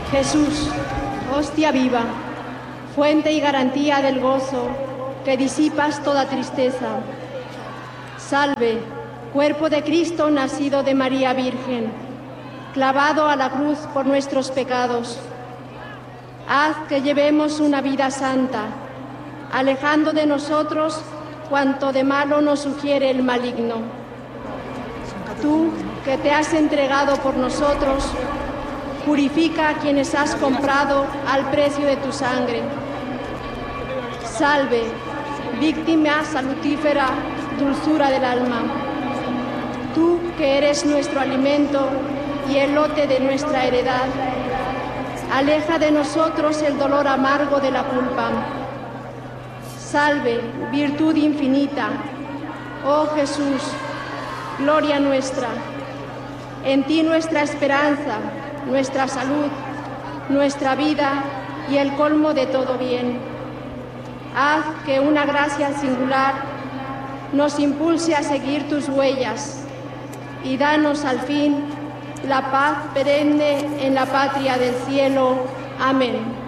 Jesús, hostia viva, fuente y garantía del gozo, que disipas toda tristeza. Salve, cuerpo de Cristo nacido de María Virgen, clavado a la cruz por nuestros pecados. Haz que llevemos una vida santa, alejando de nosotros cuanto de malo nos sugiere el maligno. Tú, que te has entregado por nosotros, purifica a quienes has comprado al precio de tu sangre. Salve, víctima salutífera, dulzura del alma. Tú, que eres nuestro alimento y el lote de nuestra heredad, aleja de nosotros el dolor amargo de la culpa. Salve, virtud infinita. Oh Jesús, gloria nuestra. En ti nuestra esperanza, nuestra salud, nuestra vida y el colmo de todo bien. Haz que una gracia singular nos impulse a seguir tus huellas y danos al fin la paz perenne en la patria del cielo. Amén.